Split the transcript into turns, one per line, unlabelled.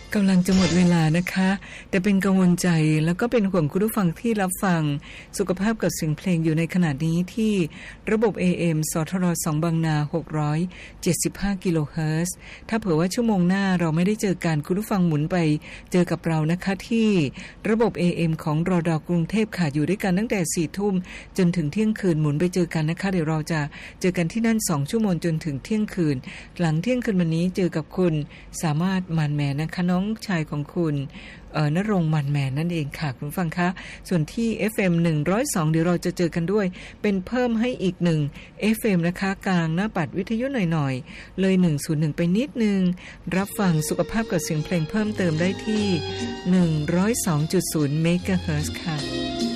กำลังจะหมดเวลานะคะแต่เป็นกังวลใจแล้วก็เป็นห่วงคุณผู้ฟังที่รับฟังสุขภาพกับเสียงเพลงอยู่ในขณะนี้ที่ระบบ AM สทร2บางนา675กิโลเฮิรตซ์ถ้าเผื่อว่าชั่วโมงหน้าเราไม่ได้เจอกันคุณผู้ฟังหมุนไปเจอกับเรานะคะที่ระบบ AM ของรด.กรุงเทพค่ะอยู่ด้วยกันตั้งแต่4 ทุ่มจนถึงเที่ยงคืนหมุนไปเจอกันนะคะเดี๋ยวเราจะเจอกันที่นั่น2ชั่วโมงจนถึงเที่ยงคืนหลังเที่ยงคืนวันนี้เจอกับคุณสามารถมานแมนนะคะน้องชายของคุณณรงค์มันแมนนั่นเองค่ะคุณฟังคะส่วนที่ FM 102เดี๋ยวเราจะเจอกันด้วยเป็นเพิ่มให้อีก1 FM นะคะกลางหน้าปัดวิทยุหน่อยๆเลย101ไปนิดนึงรับฟังสุขภาพกับเสียงเพลงเพิ่มเติมได้ที่102.0 เมกะเฮิรตซ์ค่ะ